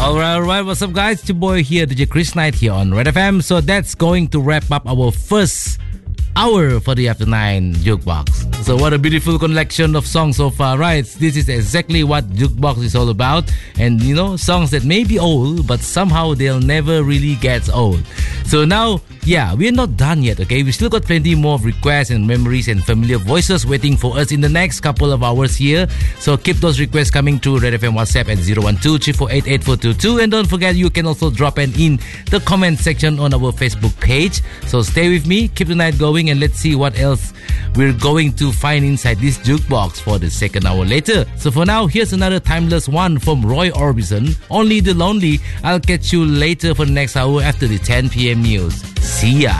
Alright, what's up guys? It's your boy here, DJ Chris Knight here on Red FM. So that's going to wrap up our first hour for the After 9 Jukebox. So what a beautiful collection of songs so far, right? This is exactly what Jukebox is all about. And you know, songs that may be old, but somehow they'll never really get old. So now, yeah, we're not done yet, okay? We still got plenty more of requests and memories and familiar voices waiting for us in the next couple of hours here. So keep those requests coming to Red FM WhatsApp at 012-348-8422. And don't forget, you can also drop in the comment section on our Facebook page. So stay with me, keep the night going, and let's see what else we're going to find inside this jukebox for the second hour later. So for now, here's another timeless one from Roy Orbison, Only the Lonely. I'll catch you later for the next hour after the 10 p.m. news. See ya.